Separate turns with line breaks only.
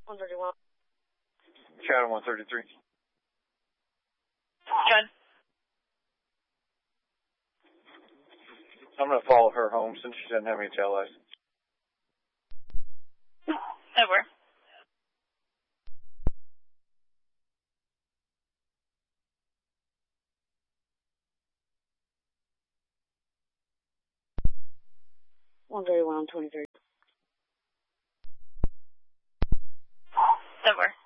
131.
Shadow 133.
Good.
I'm going to follow her home since she doesn't have any tail lights.
Over.
One 23.
Over.